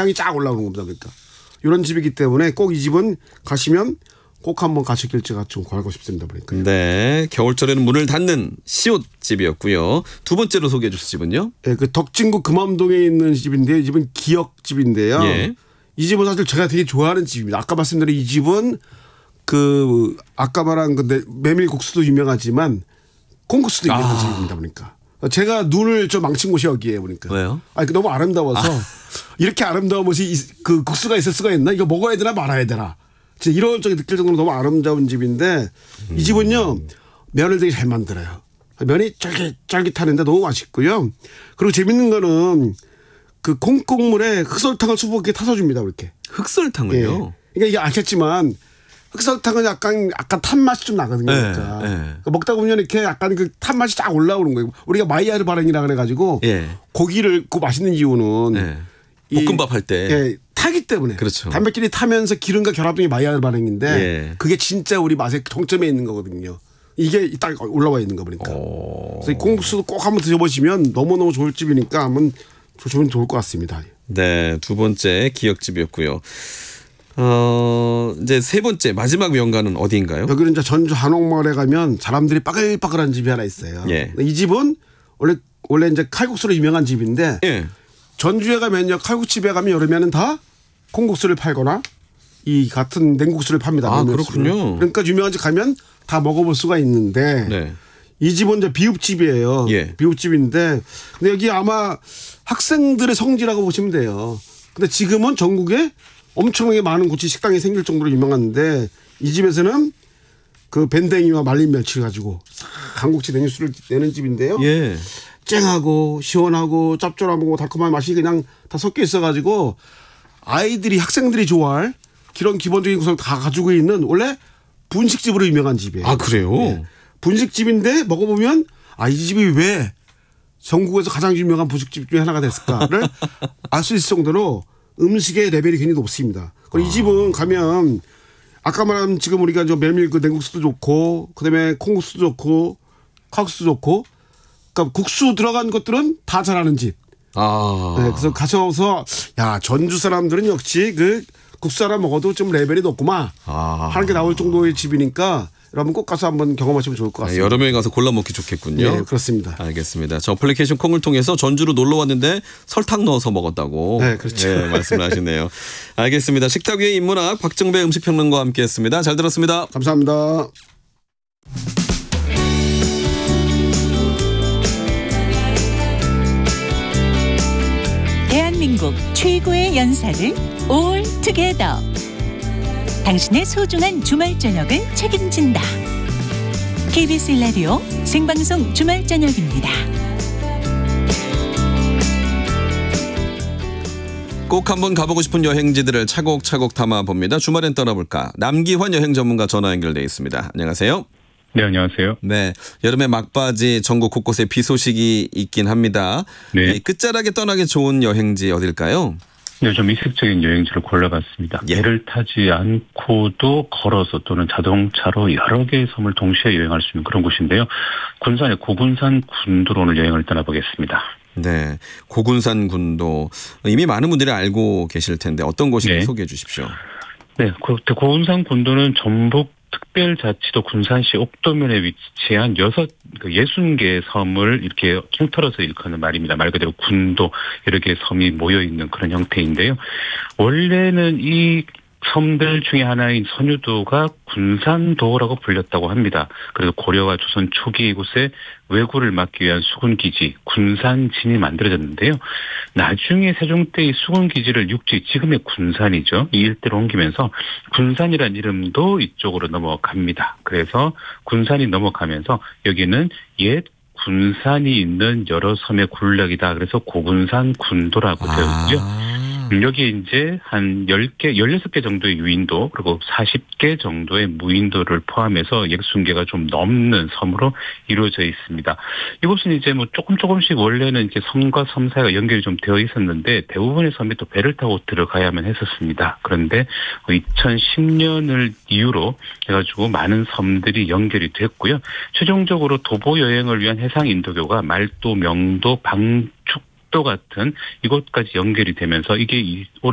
마향이 쫙 올라오는 겁니다. 그러니까 이런 집이기 때문에 꼭 이 집은 가시면 꼭 한번 가셨길 제가 좀 권하고 싶습니다. 그러니까. 네, 겨울철에는 문을 닫는 시옷집이었고요. 두 번째로 소개해 주실 집은요? 네, 그 덕진구 금암동에 있는 집인데요. 이 집은 기역집인데요. 예. 이 집은 사실 제가 되게 좋아하는 집입니다. 아까 말씀드린 이 집은 그 아까 말한 그 메밀국수도 유명하지만 콩국수도 유명한 집입니다. 보니까 제가 눈을 좀 망친 곳이 여기에 보니까. 왜요? 아니 너무 아름다워서 이렇게 아름다운 곳이 그 국수가 있을 수가 있나? 이거 먹어야 되나 말아야 되나? 진짜 이런 적이 느낄 정도로 너무 아름다운 집인데 이 집은요 면을 되게 잘 만들어요. 면이 쫄깃쫄깃하는데 너무 맛있고요. 그리고 재밌는 거는 그 콩국물에 흑설탕을 수북하게 타서 줍니다. 이렇게. 흑설탕을요? 예. 그러니까 이게 아셨지만 흑설탕은 약간 탄 맛이 좀 나거든요. 그러니까. 그러니까 먹다 보면 이렇게 약간 그 탄 맛이 쫙 올라오는 거예요. 우리가 마이야르 바랭이라 그래가지고 고기를 그 맛있는 이유는 볶음밥 할 때 타기 때문에 그렇죠. 단백질이 타면서 기름과 결합된 게 마이야르 바랭인데 그게 진짜 우리 맛의 정점에 있는 거거든요. 이게 딱 올라와 있는 거 보니까. 그래서 이 콩국수도 꼭 한번 드셔보시면 너무너무 좋을 집이니까 한번 좋으면 좋을 것 같습니다. 네, 두 번째 기역집이었고요. 이제 세 번째 마지막 명가는 어디인가요? 여기는 이제 전주 한옥마을에 가면 사람들이 빠글빠글한 집이 하나 있어요. 이 집은 원래 이제 칼국수로 유명한 집인데 전주에 가면요 칼국집에 가면 여름에는 다 콩국수를 팔거나 이 같은 냉국수를 팝니다. 아 그렇군요. 그러니까 유명한 집 가면 다 먹어볼 수가 있는데 이 집은 이제 비읍집이에요. 비읍집인데 근데 여기 아마 학생들의 성지라고 보시면 돼요. 근데 지금은 전국에 엄청나게 많은 곳이 식당이 생길 정도로 유명한데 이 집에서는 그 밴댕이와 말린 멸치를 가지고 한국치 냉육수를 내는 집인데요. 쨍하고 시원하고 짭조름하고 달콤한 맛이 그냥 다 섞여 있어가지고 아이들이 학생들이 좋아할 그런 기본적인 구성을 다 가지고 있는 원래 분식집으로 유명한 집이에요. 아 그래요? 분식집인데 먹어보면 이 집이 왜 전국에서 가장 유명한 분식집 중에 하나가 됐을까를 알 수 있을 정도로 음식의 레벨이 굉장히 높습니다. 그리고 이 집은 가면 아까 말한 지금 우리가 저 메밀 그 냉국수도 좋고 그다음에 콩국수도 좋고 칼국수도 좋고 그러니까 국수 들어간 것들은 다 잘하는 집. 그래서 가셔서 야 전주 사람들은 역시 그 국수 하나 먹어도 좀 레벨이 높구만 하는 게 나올 정도의 집이니까 여러분 꼭 가서 한번 경험하시면 좋을 것 같습니다. 여름에 가서 골라 먹기 좋겠군요. 네, 그렇습니다. 알겠습니다. 저 어플리케이션 콩을 통해서 전주로 놀러 왔는데 설탕 넣어서 먹었다고. 네, 그렇죠. 말씀을 하시네요. 알겠습니다. 식탁 위의 인문학 박정배 음식평론가와 함께했습니다. 잘 들었습니다. 감사합니다. 대한민국 최고의 연사를 올 투게더. 당신의 소중한 주말 저녁을 책임진다. KBS 라디오 생방송 주말 저녁입니다. 꼭 한번 가보고 싶은 여행지들을 차곡차곡 담아봅니다. 주말엔 떠나볼까. 남기환 여행 전문가 전화 연결돼 있습니다. 안녕하세요. 네, 안녕하세요. 네, 여름에 막바지 전국 곳곳에 비 소식이 있긴 합니다. 네. 끝자락에 떠나기 좋은 여행지 어딜까요? 네, 좀 이색적인 여행지를 골라봤습니다. 배를 타지 않고도 걸어서 또는 자동차로 여러 개의 섬을 동시에 여행할 수 있는 그런 곳인데요. 군산의 고군산 군도로 오늘 여행을 떠나보겠습니다. 네, 고군산 군도 이미 많은 분들이 알고 계실 텐데 어떤 곳인지 소개해 주십시오. 네, 고군산 군도는 전북 특별자치도 군산시 옥도면에 위치한 60개의 섬을 이렇게 통틀어서 일컫는 말입니다. 말 그대로 군도 여러 개의 섬이 모여있는 그런 형태인데요. 원래는 이 섬들 중에 하나인 선유도가 군산도라고 불렸다고 합니다. 그래서 고려와 조선 초기 이곳에 왜구를 막기 위한 수군기지 군산진이 만들어졌는데요. 나중에 세종 때 이 수군기지를 육지, 지금의 군산이죠. 이 일대로 옮기면서 군산이라는 이름도 이쪽으로 넘어갑니다. 그래서 군산이 넘어가면서 여기는 옛 군산이 있는 여러 섬의 군락이다. 그래서 고군산 군도라고 되어 있고요. 여기에 이제 한 10개, 16개 정도의 유인도 그리고 40개 정도의 무인도를 포함해서 60개가 좀 넘는 섬으로 이루어져 있습니다. 이곳은 이제 뭐 조금씩 원래는 이제 섬과 섬 사이가 연결이 좀 되어 있었는데 대부분의 섬이 또 배를 타고 들어가야만 했었습니다. 그런데 2010년을 이유로 해가지고 많은 섬들이 연결이 됐고요. 최종적으로 도보 여행을 위한 해상 인도교가 말도, 명도, 방축 도 같은 이곳까지 연결이 되면서 이게